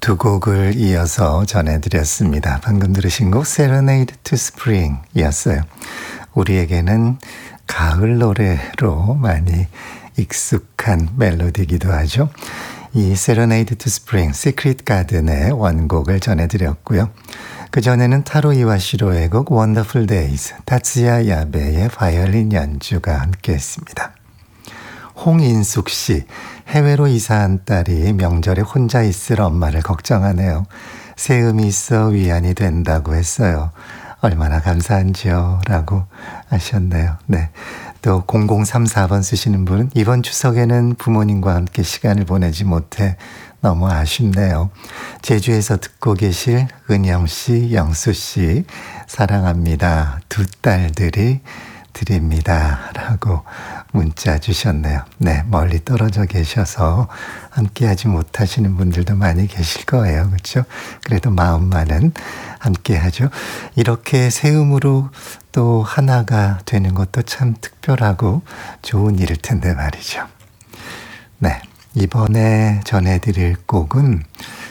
두 곡을 이어서 전해드렸습니다. 방금 들으신 곡 Serenade to Spring 이었어요. 우리에게는 가을 노래로 많이 익숙한 멜로디이기도 하죠. 이 Serenade to Spring, Secret Garden의 원곡을 전해드렸고요. 그전에는 타로 이와시로의 곡 Wonderful Days, 타츠야 야베의 바이올린 연주가 함께했습니다. 홍인숙 씨, 해외로 이사한 딸이 명절에 혼자 있을 엄마를 걱정하네요. 세음이 있어 위안이 된다고 했어요. 얼마나 감사한지요? 라고 하셨네요. 네. 또 0034번 쓰시는 분은 이번 추석에는 부모님과 함께 시간을 보내지 못해 너무 아쉽네요. 제주에서 듣고 계실 은영씨, 영수씨 사랑합니다. 두 딸들이 드립니다. 라고 문자 주셨네요. 네, 멀리 떨어져 계셔서 함께하지 못하시는 분들도 많이 계실 거예요. 그렇죠? 그래도 마음만은 함께하죠. 이렇게 세음으로 또 하나가 되는 것도 참 특별하고 좋은 일일 텐데 말이죠. 네, 이번에 전해드릴 곡은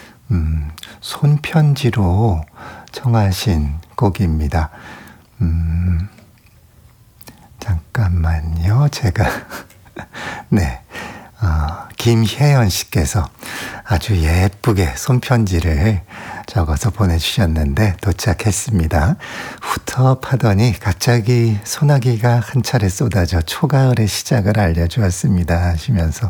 손편지로 청하신 곡입니다. 잠깐만요. 제가 네, 김혜연 씨께서 아주 예쁘게 손편지를 적어서 보내주셨는데 도착했습니다. 후텁하더니 갑자기 소나기가 한 차례 쏟아져 초가을의 시작을 알려주었습니다 하시면서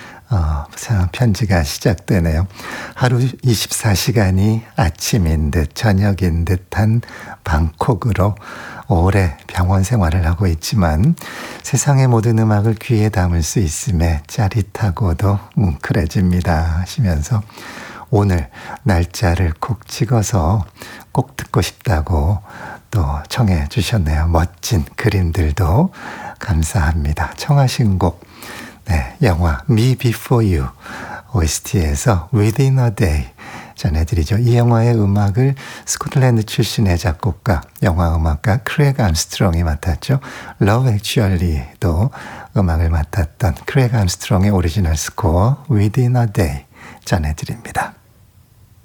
편지가 시작되네요. 하루 24시간이 아침인 듯 저녁인 듯한 방콕으로 오래 병원 생활을 하고 있지만 세상의 모든 음악을 귀에 담을 수 있음에 짜릿하고도 뭉클해집니다 하시면서 오늘 날짜를 콕 찍어서 꼭 듣고 싶다고 또 청해 주셨네요. 멋진 그림들도 감사합니다. 청하신 곡 네, 영화 Me Before You OST에서 Within a Day 전해드리죠. 이 영화의 음악을 스코틀랜드 출신의 작곡가, 영화음악가 크레그 암스트롱이 맡았죠. Love Actually도 음악을 맡았던 크레그 암스트롱의 오리지널 스코어 Within a Day 전해드립니다.